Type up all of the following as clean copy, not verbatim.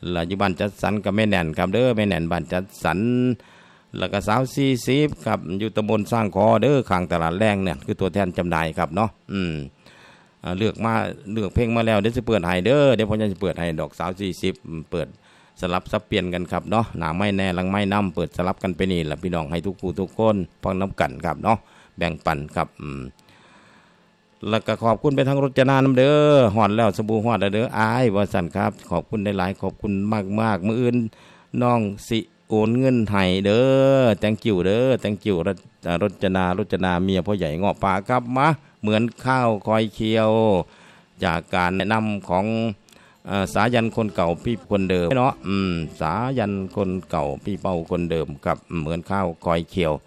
แล้วอยู่บ้านจัดสรรกับแม่แน่นครับเด้อแม่แน่นบ้านจัดสรรแล้วก็สาว40ครับอยู่ตำบลสร้างคอเด้อข้างตลาดแรงเนี่ยคือตัวแทนจำหน่ายครับเนาะเลือกเพลงมาแล้วเดี๋ยวจะเปิดให้เด้อเดี๋ยวผมจะเปิดให้ดอกสาว40เปิดสลับซับเปลี่ยนกันครับเนาะหน้าไม้แน่หลังไม้น้ำเปิดสลับกันไปนี่แหละพี่น้องให้ทุกผู้ทุกคนฟังน้ำกันครับเนาะแบ่งปันครับแล้วก็ขอบคุณไปทั้งรจนาน้ำเด้อหอดแล้วสบู่หอดเด้ออายว่าสั่นครับขอบคุณได้หลายขอบคุณมากมื้ออื่นน้องสิโอนเงินให้เด้อแตงกิ้วเด้อแตงกิ้วรจนาเมียพ่อใหญ่เงาะป่าครับมาเหมือนข้าวคอยเคียวจากการแนะนำของสายันคนเก่าพี่คนเดิมเนาะสายันคนเก่าพี่เป้าคนเดิมกับเหมือนข้าวคอยเคียว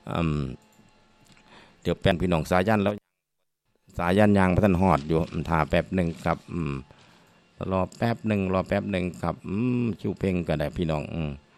เดี๋ยวเป็นพี่น้องสายันแล้วสายันยางพระท่านหอดอยู่ถ่าแป๊บหนึ่งครับรอแป๊บหนึ่งครับคิวเพ่งก็ได้พี่น้อง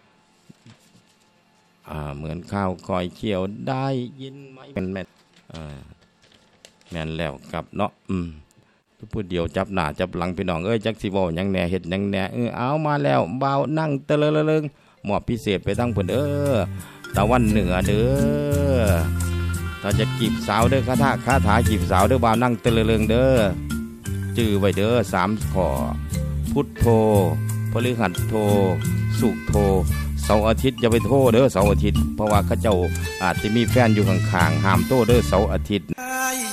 เหมือนข้าวคอยเคียวได้ยินไหมเป็นแม่นแล้วครับเนาะพูดเดียวจับหน้าจับหลังพี่น้องจักสิบ่ยังแหน่เฮ็ดยังแหน่เอามาแล้วเบานั่งเตะเลิงมอบพิเศษไปทั้งเพิ่นตะวันเหนือเด้อถ้าจะจีบสาวเด้อคาถาจีบสาวเด้อเบานั่งเตะเลิงเด้อจื้อไว้เด้อ3ข้อพุทโธพฤหัสโธศุกร์โธเสาร์อาทิตย์อย่าไปโทษเด้อเสาร์อาทิตย์เพราะว่าเขาเจ้าอาจจะมีแฟนอยู่ข้างๆห้ามโทษเด้อเสาร์อาทิตย์